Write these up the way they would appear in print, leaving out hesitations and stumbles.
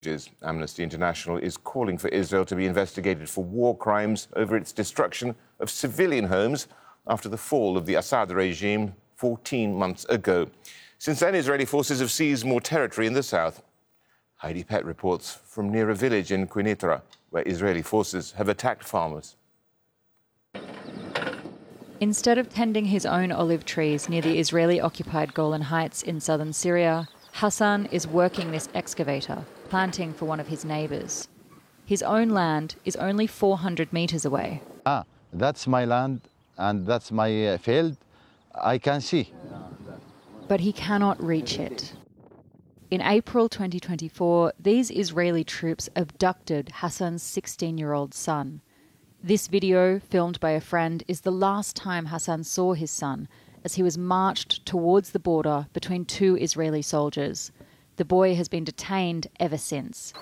Amnesty International is calling for Israel to be investigated for war crimes over its destruction of civilian homes after the fall of the Assad regime 14 months ago. Since then, Israeli forces have seized more territory in the south. Heidi Pett reports from near a village in Quneitra, where Israeli forces have attacked farmers. Instead of tending his own olive trees near the Israeli-occupied Golan Heights in southern Syria, Hassan is working this excavator, planting for one of his neighbours. His own land is only 400 metres away. That's my land and that's my field. I can see. But he cannot reach it. In April 2024, these Israeli troops abducted Hassan's 16-year-old son. This video, filmed by a friend, is the last time Hassan saw his son, as he was marched towards the border between two Israeli soldiers. The boy has been detained ever since.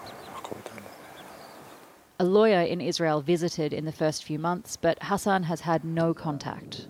A lawyer in Israel visited in the first few months, but Hassan has had no contact.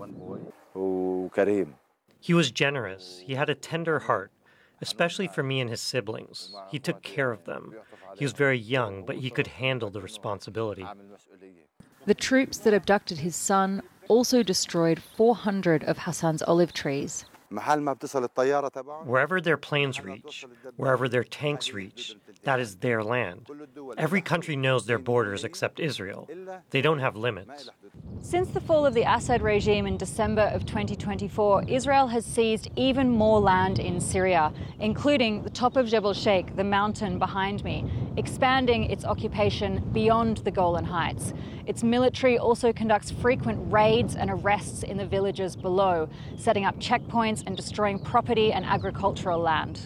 He was generous. He had a tender heart, especially for me and his siblings. He took care of them. He was very young, but he could handle the responsibility. The troops that abducted his son also destroyed 400 of Hassan's olive trees. Wherever their planes reach, wherever their tanks reach, that is their land. Every country knows their borders except Israel. They don't have limits. Since the fall of the Assad regime in December of 2024, Israel has seized even more land in Syria, including the top of Jebel Sheikh, the mountain behind me, expanding its occupation beyond the Golan Heights. Its military also conducts frequent raids and arrests in the villages below, setting up checkpoints and destroying property and agricultural land.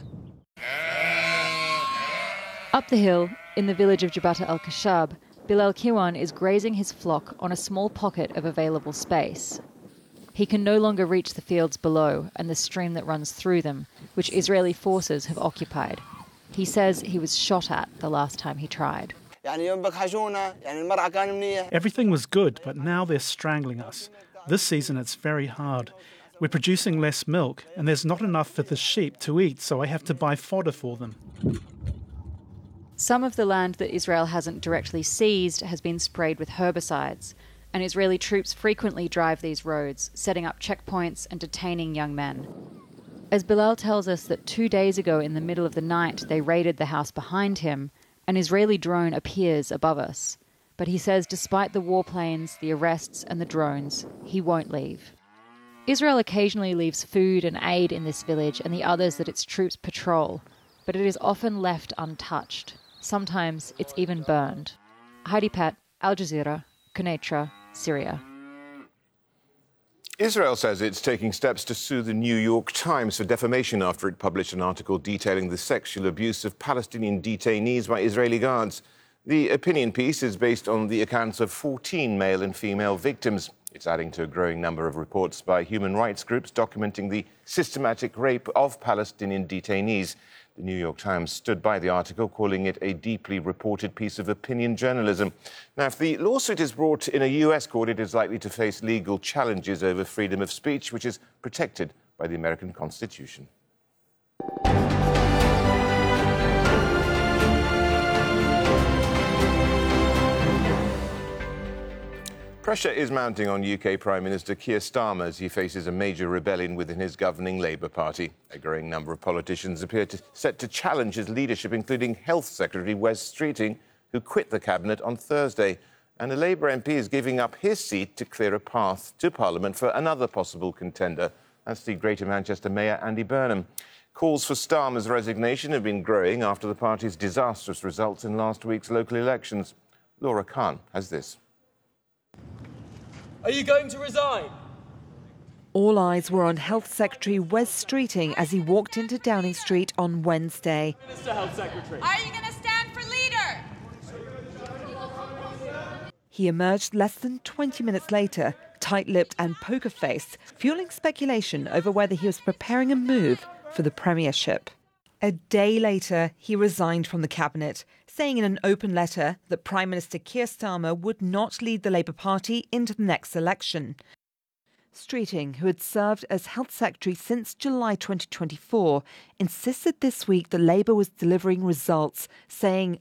Up the hill, in the village of Jabata al-Kashab, Bilal Kiwan is grazing his flock on a small pocket of available space. He can no longer reach the fields below and the stream that runs through them, which Israeli forces have occupied. He says he was shot at the last time he tried. Everything was good, but now they're strangling us. This season it's very hard. We're producing less milk, and there's not enough for the sheep to eat, so I have to buy fodder for them. Some of the land that Israel hasn't directly seized has been sprayed with herbicides, and Israeli troops frequently drive these roads, setting up checkpoints and detaining young men. As Bilal tells us that 2 days ago in the middle of the night they raided the house behind him, an Israeli drone appears above us. But he says despite the warplanes, the arrests and the drones, he won't leave. Israel occasionally leaves food and aid in this village and the others that its troops patrol, but it is often left untouched. Sometimes it's even burned. Heidi Pett, Al Jazeera, Quneitra, Syria. Israel says it's taking steps to sue the New York Times for defamation after it published an article detailing the sexual abuse of Palestinian detainees by Israeli guards. The opinion piece is based on the accounts of 14 male and female victims. It's adding to a growing number of reports by human rights groups documenting the systematic rape of Palestinian detainees. The New York Times stood by the article, calling it a deeply reported piece of opinion journalism. Now, if the lawsuit is brought in a US court, it is likely to face legal challenges over freedom of speech, which is protected by the American Constitution. Pressure is mounting on UK Prime Minister Keir Starmer as he faces a major rebellion within his governing Labour Party. A growing number of politicians appear set to challenge his leadership, including Health Secretary Wes Streeting, who quit the cabinet on Thursday. And a Labour MP is giving up his seat to clear a path to Parliament for another possible contender. That's the Greater Manchester Mayor Andy Burnham. Calls for Starmer's resignation have been growing after the party's disastrous results in last week's local elections. Laura Khan has this. Are you going to resign? All eyes were on Health Secretary Wes Streeting as he walked into Downing Street on Wednesday. Mr. Health Secretary. Are you going to stand for leader? He emerged less than 20 minutes later, tight-lipped and poker-faced, fueling speculation over whether he was preparing a move for the premiership. A day later, he resigned from the cabinet, saying in an open letter that Prime Minister Keir Starmer would not lead the Labour Party into the next election. Streeting, who had served as Health Secretary since July 2024, insisted this week that Labour was delivering results, saying